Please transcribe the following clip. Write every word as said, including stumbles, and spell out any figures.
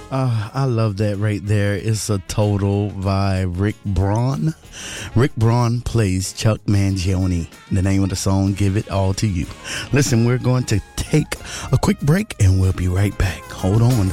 Uh, I love that right there. It's a total vibe. Rick Braun. Rick Braun plays Chuck Mangione. The name of the song, Give It All to You. Listen, we're going to take a quick break and we'll be right back. Hold on.